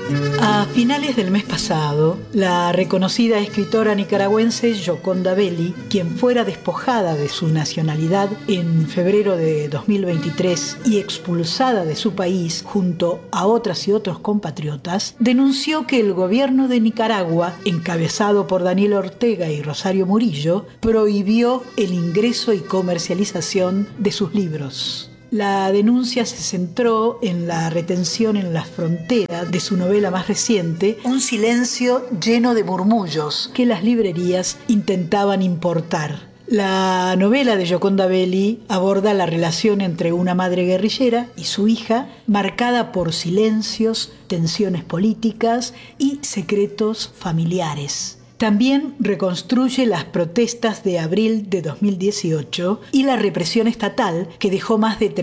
A finales del mes pasado, la reconocida escritora nicaragüense Gioconda Belli, quien fuera despojada de su nacionalidad en febrero de 2023 y expulsada de su país junto a otras y otros compatriotas, denunció que el gobierno de Nicaragua, encabezado por Daniel Ortega y Rosario Murillo, prohibió el ingreso y comercialización de sus libros. La denuncia se centró en la retención en las fronteras de su novela más reciente, Un silencio lleno de murmullos, que las librerías intentaban importar. La novela de Gioconda Belli aborda la relación entre una madre guerrillera y su hija, marcada por silencios, tensiones políticas y secretos familiares. También reconstruye las protestas de abril de 2018 y la represión estatal que dejó más de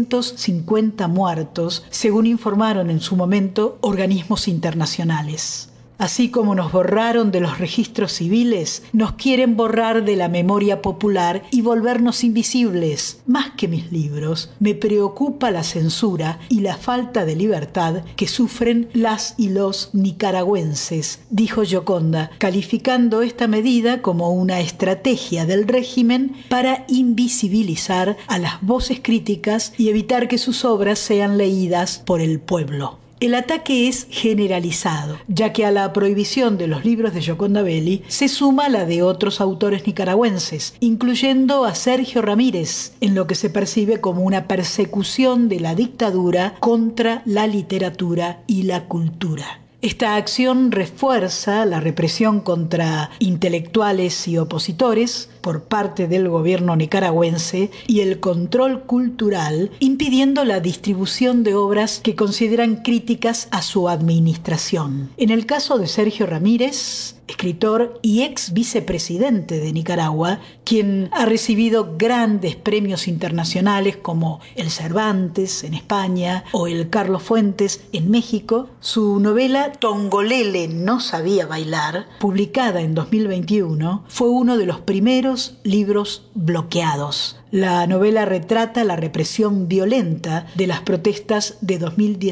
350 muertos, según informaron en su momento organismos internacionales. Así como nos borraron de los registros civiles, nos quieren borrar de la memoria popular y volvernos invisibles. Más que mis libros, me preocupa la censura y la falta de libertad que sufren las y los nicaragüenses, dijo Gioconda, calificando esta medida como una estrategia del régimen para invisibilizar a las voces críticas y evitar que sus obras sean leídas por el pueblo. El ataque es generalizado, ya que a la prohibición de los libros de Gioconda Belli se suma la de otros autores nicaragüenses, incluyendo a Sergio Ramírez, en lo que se percibe como una persecución de la dictadura contra la literatura y la cultura. Esta acción refuerza la represión contra intelectuales y opositores por parte del gobierno nicaragüense y el control cultural, impidiendo la distribución de obras que consideran críticas a su administración. En el caso de Sergio Ramírez, escritor y ex vicepresidente de Nicaragua, quien ha recibido grandes premios internacionales como el Cervantes en España o el Carlos Fuentes en México, su novela Tongolele no sabía bailar, publicada en 2021, fue uno de los primeros libros bloqueados. La novela retrata la represión violenta de las protestas de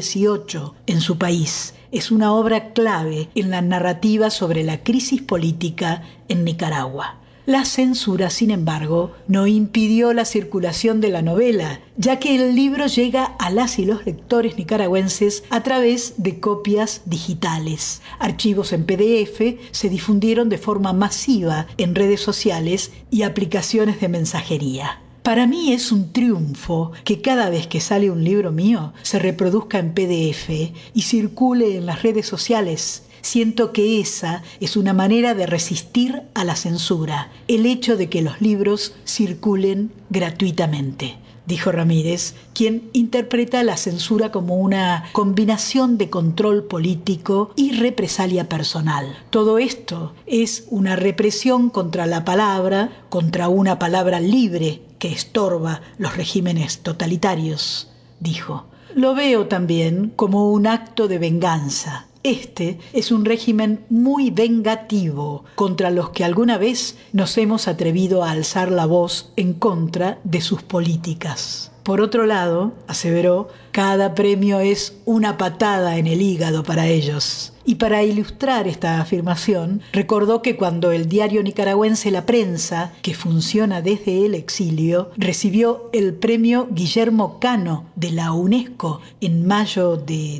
2018 en su país. Es una obra clave en la narrativa sobre la crisis política en Nicaragua. La censura, sin embargo, no impidió la circulación de la novela, ya que el libro llega a las y los lectores nicaragüenses a través de copias digitales. Archivos en PDF se difundieron de forma masiva en redes sociales y aplicaciones de mensajería. Para mí es un triunfo que cada vez que sale un libro mío se reproduzca en PDF y circule en las redes sociales. Siento que esa es una manera de resistir a la censura, el hecho de que los libros circulen gratuitamente, dijo Ramírez, quien interpreta la censura como una combinación de control político y represalia personal. Todo esto es una represión contra la palabra, contra una palabra libre que estorba los regímenes totalitarios, dijo. Lo veo también como un acto de venganza. Este es un régimen muy vengativo contra los que alguna vez nos hemos atrevido a alzar la voz en contra de sus políticas. Por otro lado, aseveró, cada premio es una patada en el hígado para ellos. Y para ilustrar esta afirmación, recordó que cuando el diario nicaragüense La Prensa, que funciona desde el exilio, recibió el premio Guillermo Cano de la UNESCO en mayo de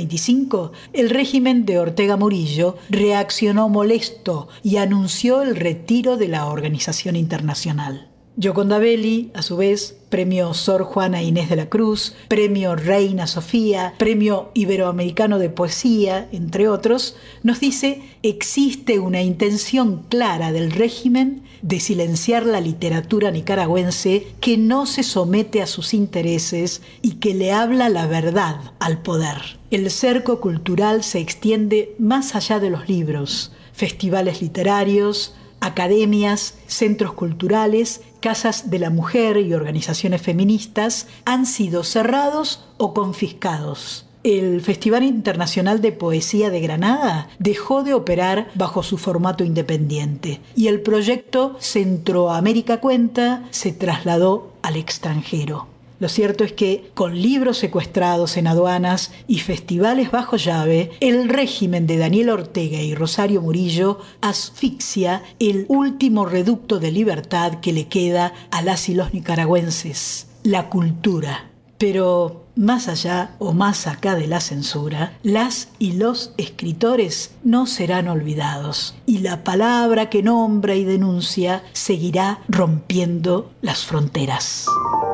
2025, el régimen de Ortega Murillo reaccionó molesto y anunció el retiro de la organización internacional. Gioconda Belli, a su vez, premio Sor Juana Inés de la Cruz, premio Reina Sofía, premio Iberoamericano de Poesía, entre otros, nos dice: existe una intención clara del régimen de silenciar la literatura nicaragüense que no se somete a sus intereses y que le habla la verdad al poder. El cerco cultural se extiende más allá de los libros, festivales literarios, academias, centros culturales, casas de la mujer y organizaciones feministas han sido cerrados o confiscados. El Festival Internacional de Poesía de Granada dejó de operar bajo su formato independiente y el proyecto Centroamérica Cuenta se trasladó al extranjero. Lo cierto es que, con libros secuestrados en aduanas y festivales bajo llave, el régimen de Daniel Ortega y Rosario Murillo asfixia el último reducto de libertad que le queda a las y los nicaragüenses: la cultura. Pero más allá o más acá de la censura, las y los escritores no serán olvidados, y la palabra que nombra y denuncia seguirá rompiendo las fronteras.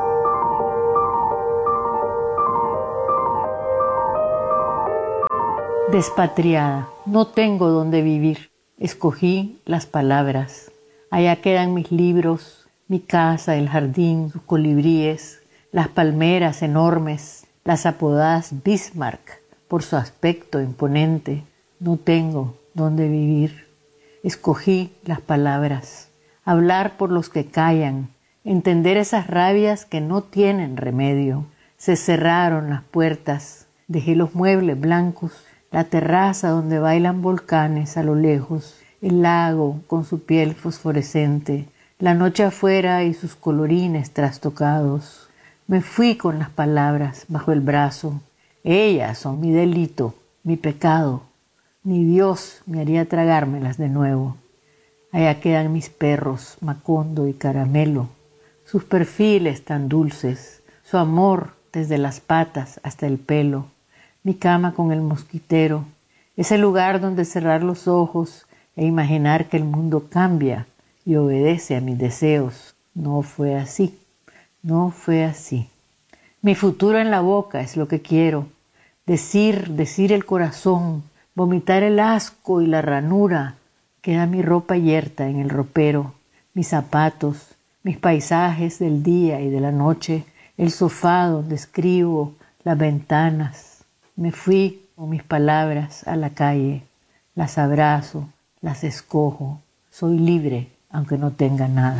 Despatriada, no tengo dónde vivir. Escogí las palabras. Allá quedan mis libros, mi casa, el jardín, sus colibríes, las palmeras enormes, las apodadas Bismarck por su aspecto imponente. No tengo dónde vivir. Escogí las palabras. Hablar por los que callan, entender esas rabias que no tienen remedio. Se cerraron las puertas, dejé los muebles blancos, la terraza donde bailan volcanes a lo lejos, el lago con su piel fosforescente, la noche afuera y sus colorines trastocados. Me fui con las palabras bajo el brazo. Ellas son mi delito, mi pecado. Ni Dios me haría tragármelas de nuevo. Allá quedan mis perros, Macondo y Caramelo, sus perfiles tan dulces, su amor desde las patas hasta el pelo, mi cama con el mosquitero, ese lugar donde cerrar los ojos e imaginar que el mundo cambia y obedece a mis deseos. No fue así. No fue así. Mi futuro en la boca es lo que quiero. Decir el corazón, vomitar el asco y la ranura. Queda mi ropa yerta en el ropero, mis zapatos, mis paisajes del día y de la noche, el sofá donde escribo, las ventanas. Me fui con mis palabras a la calle, las abrazo, las escojo. Soy libre aunque no tenga nada.